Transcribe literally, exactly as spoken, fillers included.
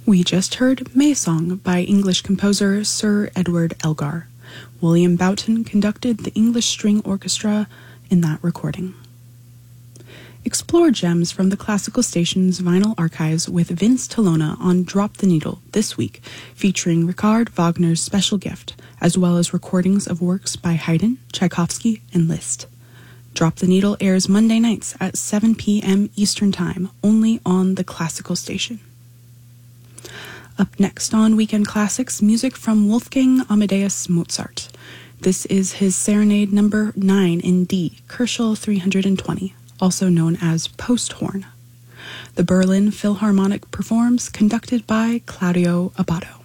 We just heard May Song by English composer Sir Edward Elgar. William Boughton conducted the English String Orchestra in that recording. Explore gems from the Classical Station's vinyl archives with Vince Tolona on Drop the Needle this week, featuring Richard Wagner's Special Gift, as well as recordings of works by Haydn, Tchaikovsky, and Liszt. Drop the Needle airs Monday nights at seven p.m. Eastern Time, only on the Classical Station. Up next on Weekend Classics, music from Wolfgang Amadeus Mozart. This is his Serenade number nine in D, Kerschel three hundred twenty, also known as Posthorn. The Berlin Philharmonic performs, conducted by Claudio Abbado.